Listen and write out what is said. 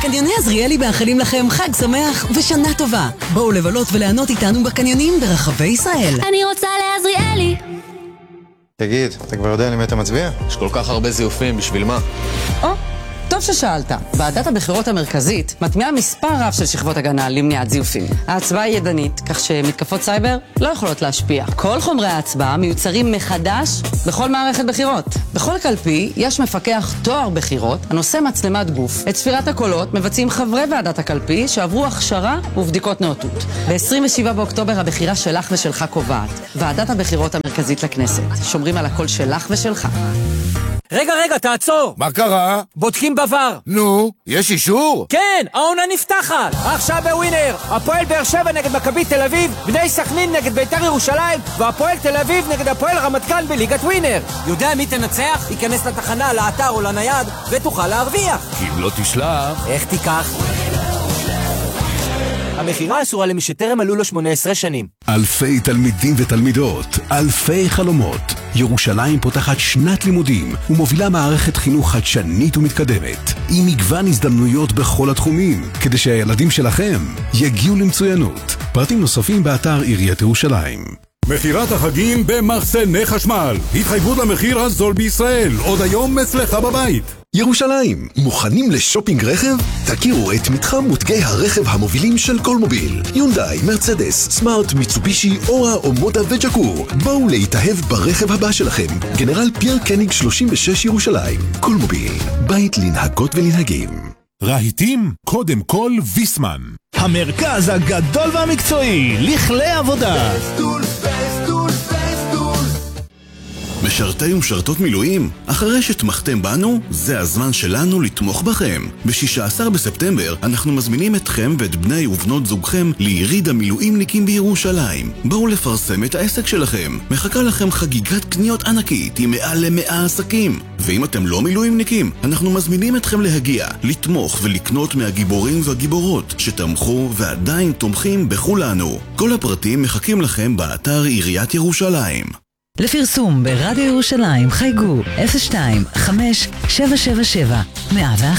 קניוני עזריאלי מאחלים לכם חג שמח ושנה טובה. בואו לבלות וליהנות איתנו בקניונים ברחבי ישראל. אני רוצה לעזריאלי. תגיד, אתה כבר יודע למי אתה מצביע? יש כל כך הרבה זיופים, בשביל מה? טוב ששאלת. ועדת הבחירות המרכזית מטמיעה מספר רב של שכבות הגנה למניעת זיופים. ההצבעה היא ידנית, כך שמתקפות סייבר לא יכולות להשפיע. כל חומרי ההצבעה מיוצרים מחדש בכל מערכת בחירות. בכל קלפי יש מפקח תואר בחירות הנושא מצלמת גוף. את ספירת הקולות מבצעים חברי ועדת הקלפי שעברו הכשרה ובדיקות נאותות. ב-27 באוקטובר הבחירה שלך ושלך קובעת. ועדת הבחירות המרכזית לכנסת. שומרים על הקול שלך ושלך. רגע, תעצור! מה קרה? בודקים בבר. נו, יש אישור? כן, העונה נפתחת! עכשיו בווינר! הפועל באר שבע נגד מכבי תל אביב, בני סכנין נגד בית"ר ירושלים, והפועל תל אביב נגד הפועל רמת גן בליגת ווינר. יודע מי תנצח? ייכנס לתחנה, לאתר או לנייד, ותוכל להרוויח. כי אם לא תשלח... איך תיקח? המחירה אסורה למי שטרם מלאו לו 18 שנים. אלפי תלמידים ותלמידות, אלפי חלומות. ירושלים פותחת שנת לימודים ומובילה מערכת חינוך חדשנית ומתקדמת, עם מגוון הזדמנויות בכל התחומים, כדי שהילדים שלכם יגיעו למצוינות. פרטים נוספים באתר עיריית ירושלים. מחירת החגים במחסני חשמל. התחייבות למחיר הזול בישראל. עוד היום אצלך בבית. ירושלים, מוכנים לשופינג רכב? תכירו את מתחם מותגי הרכב המובילים של קולמוביל. יונדאי, מרצדס, סמארט, מיצובישי, אורה, אומודה וג'קור. בואו להתאהב ברכב הבא שלכם. גנרל פייר קניג 36 ירושלים. קולמוביל, בית לנהגות ולנהגים. רהיטים, קודם כל ויסמן. המרכז הגדול והמקצועי, לכלי עבודה. משרתי ומשרתות מילואים, אחרי שתמכתם בנו, זה הזמן שלנו לתמוך בכם. ב-16 בספטמבר אנחנו מזמינים אתכם ואת בני ובנות זוגכם ליריד המילואימניקים בירושלים. בואו לפרסם את העסק שלכם. מחכה לכם חגיגת קניות ענקית עם מעל ל100 עסקים. ואם אתם לא מילואימניקים, אנחנו מזמינים אתכם להגיע, לתמוך ולקנות מהגיבורים והגיבורות שתמכו ועדיין תומכים בכולנו. כל הפרטים מחכים לכם באתר עיריית ירושלים. לפרסום ברדיו ירושלים חייגו 02-5777-101